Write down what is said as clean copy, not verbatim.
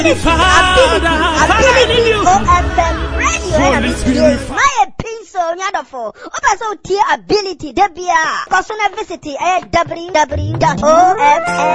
Ability OFM radio my episode nyadofo oba so tie ability debia person visit www.ofm